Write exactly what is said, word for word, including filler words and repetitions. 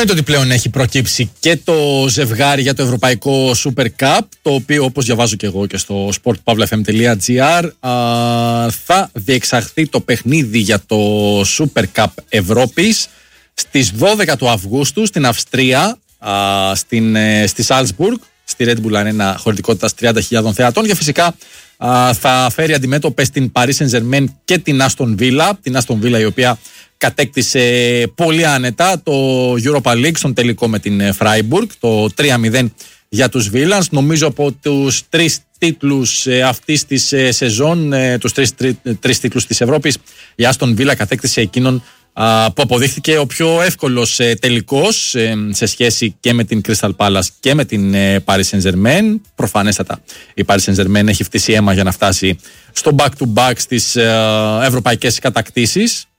Εννοείται ότι πλέον έχει προκύψει και το ζευγάρι για το Ευρωπαϊκό Super Cup, το οποίο, όπως διαβάζω και εγώ και στο sport pavla f m τελεία g r, θα διεξαχθεί το παιχνίδι για το Super Cup Ευρώπης στις δώδεκα του Αυγούστου στην Αυστρία, α, στην, στη Salzburg, στη Red Bull Arena χωρητικότητας τριάντα χιλιάδων θεατών, και φυσικά α, θα φέρει αντιμέτωπες την Paris Saint-Germain και την Aston Villa, την Aston Villa η οποία κατέκτησε πολύ άνετα το Europa League στον τελικό με την Freiburg, το τρία μηδέν για τους Villans. Νομίζω από τους τρεις τίτλους αυτής της σεζόν, τους τρεις, τρεις, τρεις τίτλους της Ευρώπης, η Aston Villa κατέκτησε εκείνον που αποδείχθηκε ο πιο εύκολος τελικός σε σχέση και με την Crystal Palace και με την Paris Saint-Germain. Προφανέστατα η Paris Saint-Germain έχει φτύσει αίμα για να φτάσει στο back to back στις ευρωπαϊκές κατακτήσεις.